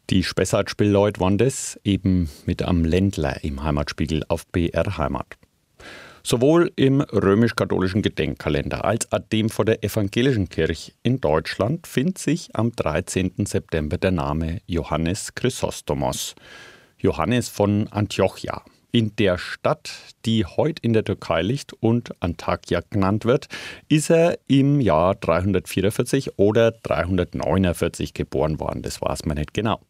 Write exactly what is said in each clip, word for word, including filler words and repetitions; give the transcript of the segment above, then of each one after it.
Die Spessart-Spielleut waren das eben mit am Ländler im Heimatspiegel auf B R Heimat. Sowohl im römisch-katholischen Gedenkkalender als auch dem vor der evangelischen Kirche in Deutschland findet sich am dreizehnten September der Name Johannes Chrysostomos. Johannes von Antiochia. In der Stadt, die heute in der Türkei liegt und Antakya genannt wird, ist er im Jahr dreihundertvierundvierzig oder dreihundertneunundvierzig geboren worden. Das weiß man nicht genau.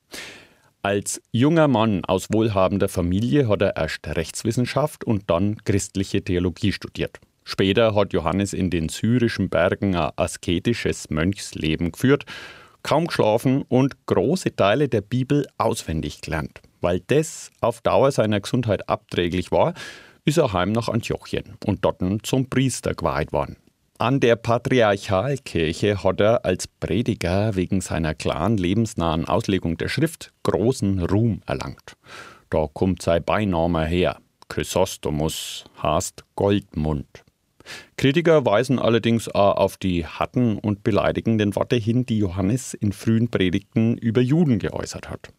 Als junger Mann aus wohlhabender Familie hat er erst Rechtswissenschaft und dann christliche Theologie studiert. Später hat Johannes in den syrischen Bergen ein asketisches Mönchsleben geführt, kaum geschlafen und große Teile der Bibel auswendig gelernt. Weil das auf Dauer seiner Gesundheit abträglich war, ist er heim nach Antiochien und dort zum Priester geweiht worden. An der Patriarchalkirche hat er als Prediger wegen seiner klaren, lebensnahen Auslegung der Schrift großen Ruhm erlangt. Da kommt sein Beiname her. Chrysostomos heißt Goldmund. Kritiker weisen allerdings auch auf die harten und beleidigenden Worte hin, die Johannes in frühen Predigten über Juden geäußert hat.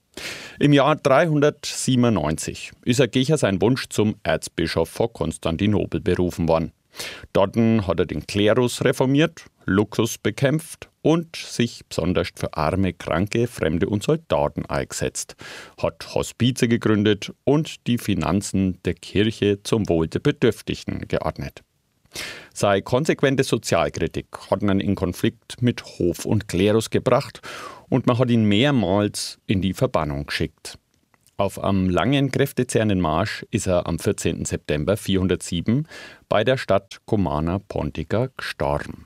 Im Jahr dreihundertsiebenundneunzig ist er gegen seinen Wunsch zum Erzbischof von Konstantinopel berufen worden. Dort hat er den Klerus reformiert, Luxus bekämpft und sich besonders für arme, Kranke, Fremde und Soldaten eingesetzt, hat Hospize gegründet und die Finanzen der Kirche zum Wohl der Bedürftigen geordnet. Seine konsequente Sozialkritik hat ihn in Konflikt mit Hof und Klerus gebracht und man hat ihn mehrmals in die Verbannung geschickt. Auf einem langen, kräftezehrenden Marsch ist er am vierzehnten September vierhundertsieben bei der Stadt Comana Pontica gestorben.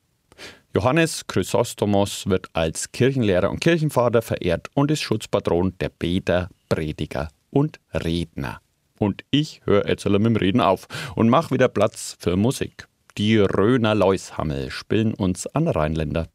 Johannes Chrysostomos wird als Kirchenlehrer und Kirchenvater verehrt und ist Schutzpatron der Beter, Prediger und Redner. Und ich höre jetzt mit dem Reden auf und mache wieder Platz für Musik. Die Röner Leushammel spielen uns an Rheinländer.